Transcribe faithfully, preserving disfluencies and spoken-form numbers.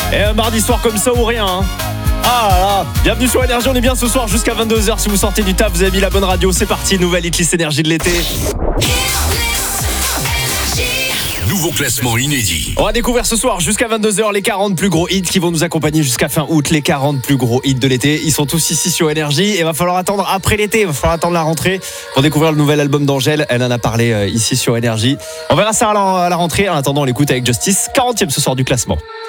Et un mardi soir comme ça ou rien, hein. Ah là là, bienvenue sur Énergie, on est bien ce soir jusqu'à vingt-deux heures. Si vous sortez du taf, vous avez mis la bonne radio, c'est parti, nouvelle hitlist énergie de l'été. Nouveau classement inédit. On va découvrir ce soir jusqu'à vingt-deux heures les quarante plus gros hits qui vont nous accompagner jusqu'à fin août. Les quarante plus gros hits de l'été, ils sont tous ici sur Énergie et va falloir attendre après l'été, va falloir attendre la rentrée pour découvrir le nouvel album d'Angèle. Elle en a parlé euh, ici sur Énergie. On verra ça à la, à la rentrée. En attendant, on l'écoute avec Justice, quarantième ce soir du classement.